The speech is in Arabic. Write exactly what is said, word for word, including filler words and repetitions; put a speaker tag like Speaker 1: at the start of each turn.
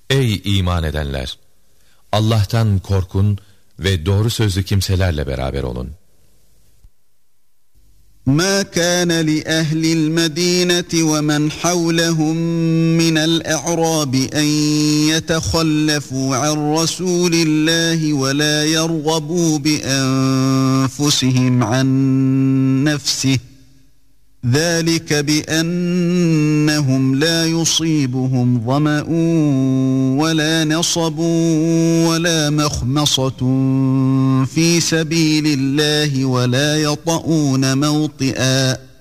Speaker 1: Ey iman edenler! Allah'tan korkun ve doğru sözlü kimselerle beraber olun.
Speaker 2: ما كان لأهل المدينة ومن حولهم من الأعراب أن يتخلفوا عن رسول الله ولا يرغبوا بأنفسهم عن نفسه ذلك بأنهم لا يصيبهم ظمأ ولا نصب ولا مخمصة في سبيل الله ولا يطؤون موطئا